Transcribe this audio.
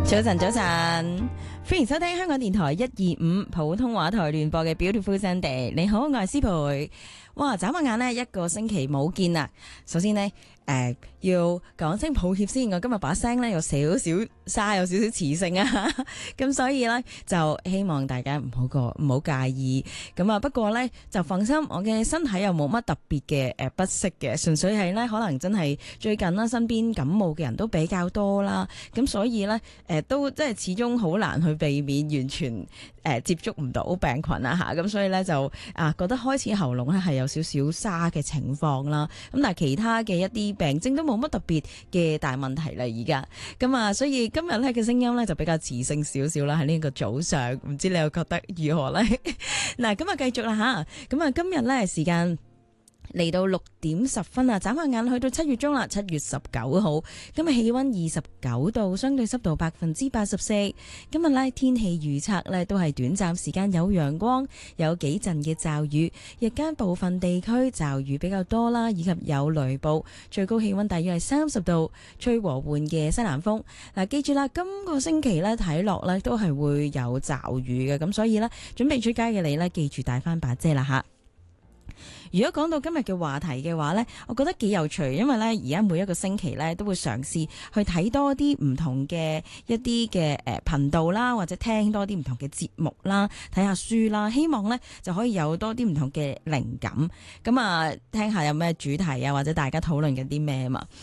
早晨，早晨，歡迎收聽香港電台125普通話台聯播嘅 Beautiful Sunday。你好，我係思培。哇，眨下眼呢，一個星期冇見啦。首先呢，要講聲抱歉先，我今日把聲呢有少少沙，有少少磁性啊。咁所以呢，就希望大家唔好介意。咁啊，不過呢，就放心，我嘅身體又冇乜特別嘅不適嘅，純粹係呢，可能真係最近啦，身邊感冒嘅人都比較多啦。咁所以呢，都即係始終好難去避免完全接觸唔到病菌啊嚇。咁所以呢，就覺得開始喉嚨呢係有少少沙嘅情況啦。咁但係其他嘅一啲病徵都冇乜特別嘅大問題啦，而家咁啊，所以今日咧嘅聲音咧就比較磁性少少啦，喺呢個早上，唔知你又覺得如何咧？嗱，咁啊繼續啦吓，咁啊今日咧時間嚟到6:10啊，眨下眼去到7月中啦，7月19號，今日氣溫29度，相對濕度84%。今日呢天氣預測呢都係短暫時間有陽光，有幾陣嘅驟雨，日間部分地區驟雨比較多啦，以及有雷暴，最高氣溫大約係30度，吹和緩嘅西南風。嗱，記住啦，今個星期呢睇落呢都係會有驟雨嘅，咁所以呢準備出街嘅你呢，記住帶翻把遮啦吓。如果講到今日嘅話題嘅話呢，我覺得幾有趣，因為呢而家每一個星期呢都會嘗試去睇多啲唔同嘅一啲嘅頻道啦，或者聽多啲唔同嘅節目啦，睇下書啦，希望呢就可以有多啲唔同嘅靈感。咁啊，聽下有咩主題啊，或者大家討論緊啲咩嘛。